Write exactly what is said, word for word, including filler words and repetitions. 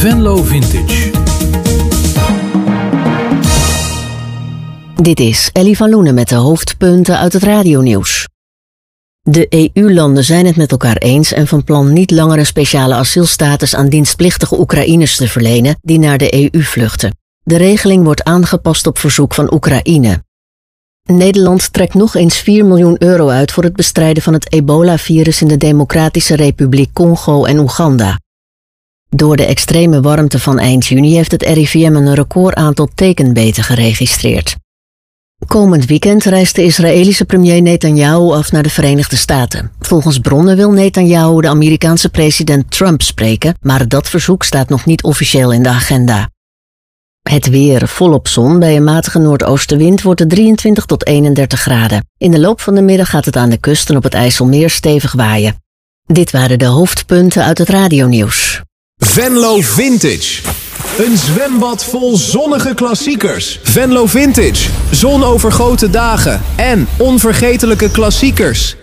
Venlo Vintage. Dit is Ellie van Loenen met de hoofdpunten uit het radionieuws. De E U-landen zijn het met elkaar eens en van plan niet langer een speciale asielstatus aan dienstplichtige Oekraïners te verlenen die naar de E U vluchten. De regeling wordt aangepast op verzoek van Oekraïne. Nederland trekt nog eens vier miljoen euro uit voor het bestrijden van het ebola-virus in de Democratische Republiek Congo en Oeganda. Door de extreme warmte van eind juni heeft het R I V M een recordaantal tekenbeten geregistreerd. Komend weekend reist de Israëlische premier Netanyahu af naar de Verenigde Staten. Volgens bronnen wil Netanyahu de Amerikaanse president Trump spreken, maar dat verzoek staat nog niet officieel in de agenda. Het weer, volop zon, bij een matige noordoostenwind wordt het drieëntwintig tot eenendertig graden. In de loop van de middag gaat het aan de kust en op het IJsselmeer stevig waaien. Dit waren de hoofdpunten uit het radionieuws. Venlo Vintage. Een zwembad vol zonnige klassiekers. Venlo Vintage. Zonovergoten dagen en onvergetelijke klassiekers.